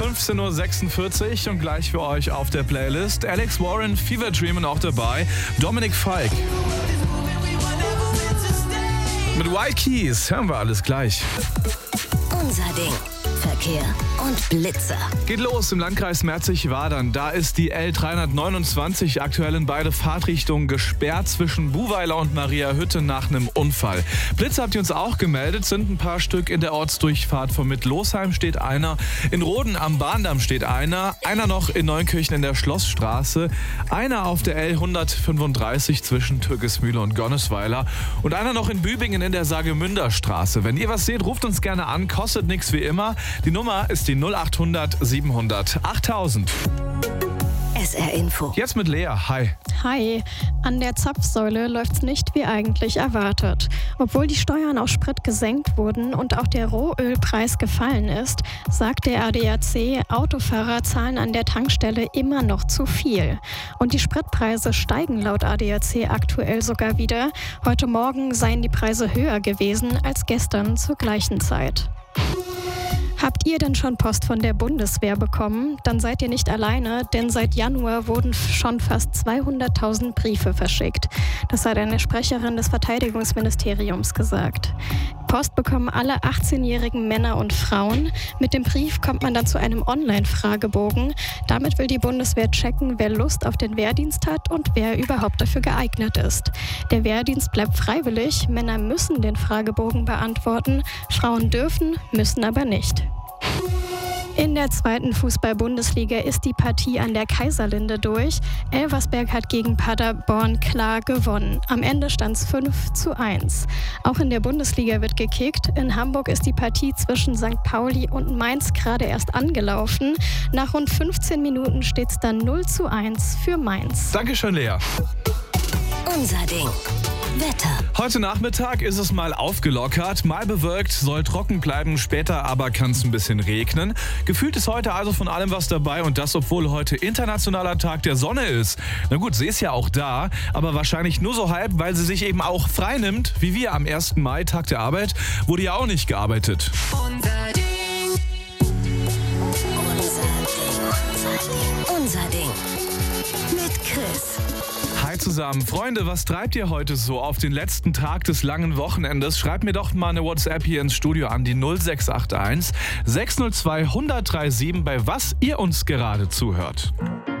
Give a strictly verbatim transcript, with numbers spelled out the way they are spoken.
fünfzehn Uhr sechsundvierzig und gleich für euch auf der Playlist Alex Warren, Fever Dream und auch dabei Dominik Fike. Mit White Keys hören wir alles gleich. Unser Ding. Verkehr und Blitzer. Geht los im Landkreis Merzig-Wadern. Da ist die L dreihundertneunundzwanzig aktuell in beide Fahrtrichtungen gesperrt zwischen Buhweiler und Mariahütte nach einem Unfall. Blitzer habt ihr uns auch gemeldet, sind ein paar Stück in der Ortsdurchfahrt von Mittlosheim steht einer, in Roden am Bahndamm steht einer, einer noch in Neunkirchen in der Schlossstraße, einer auf der L hundertfünfunddreißig zwischen Türkismühle und Gonnesweiler und einer noch in Bübingen in der Sagemünderstraße. Wenn ihr was seht, ruft uns gerne an, kostet nichts wie immer. Die Nummer ist die null achthundert siebenhundert achttausend. S R Info. Jetzt mit Lea. Hi. Hi. An der Zapfsäule läuft's nicht wie eigentlich erwartet. Obwohl die Steuern auf Sprit gesenkt wurden und auch der Rohölpreis gefallen ist, sagt der A D A C, Autofahrer zahlen an der Tankstelle immer noch zu viel. Und die Spritpreise steigen laut A D A C aktuell sogar wieder. Heute Morgen seien die Preise höher gewesen als gestern zur gleichen Zeit. Habt ihr denn schon Post von der Bundeswehr bekommen? Dann seid ihr nicht alleine, denn seit Januar wurden schon fast zweihunderttausend Briefe verschickt. Das hat eine Sprecherin des Verteidigungsministeriums gesagt. Post bekommen alle achtzehnjährigen Männer und Frauen. Mit dem Brief kommt man dann zu einem Online-Fragebogen. Damit will die Bundeswehr checken, wer Lust auf den Wehrdienst hat und wer überhaupt dafür geeignet ist. Der Wehrdienst bleibt freiwillig. Männer müssen den Fragebogen beantworten. Frauen dürfen, müssen aber nicht. In der zweiten Fußball-Bundesliga ist die Partie an der Kaiserlinde durch. Elversberg hat gegen Paderborn klar gewonnen. Am Ende stand es fünf zu eins. Auch in der Bundesliga wird gekickt. In Hamburg ist die Partie zwischen Sankt Pauli und Mainz gerade erst angelaufen. Nach rund fünfzehn Minuten steht es dann null zu eins für Mainz. Dankeschön, Lea. Unser Ding. Wetter. Heute Nachmittag ist es mal aufgelockert, mal bewölkt, soll trocken bleiben, später aber kann es ein bisschen regnen. Gefühlt ist heute also von allem was dabei und das, obwohl heute internationaler Tag der Sonne ist. Na gut, sie ist ja auch da, aber wahrscheinlich nur so halb, weil sie sich eben auch frei nimmt, wie wir am ersten Mai, Tag der Arbeit, wurde ja auch nicht gearbeitet. Unser Ding. Unser Ding. Unser Ding. Mit Chris. Hi zusammen. Freunde, was treibt ihr heute so auf den letzten Tag des langen Wochenendes? Schreibt mir doch mal eine WhatsApp hier ins Studio an die null sechs acht eins sechs null zwei eins null drei sieben, bei was ihr uns gerade zuhört.